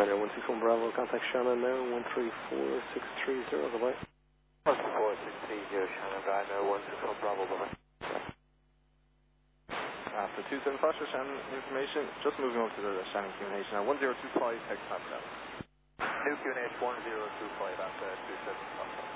161 Bravo, contact Shannon now, 134630, goodbye. 14630, Shannon, Bravo, 161 Bravo, goodbye. After 27 Foster, Shannon information, just moving over to the Shannon QNH now, 1025, text map now. New QNH 1025 after 27 Foster.